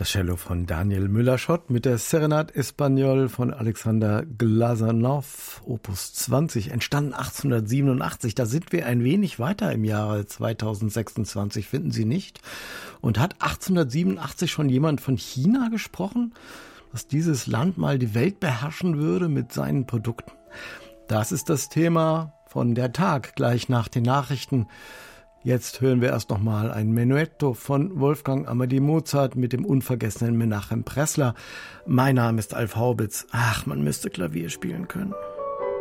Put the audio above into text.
Das Cello von Daniel Müller-Schott mit der Serenade Espagnole von Alexander Glazunov, Opus 20, entstanden 1887. Da sind wir ein wenig weiter im Jahre 2026, finden Sie nicht? Und hat 1887 schon jemand von China gesprochen, dass dieses Land mal die Welt beherrschen würde mit seinen Produkten? Das ist das Thema von der Tag, gleich nach den Nachrichten. Jetzt hören wir erst nochmal ein Menuetto von Wolfgang Amadeus Mozart mit dem unvergessenen Menachem Pressler. Mein Name ist Alf Haubitz. Ach, man müsste Klavier spielen können.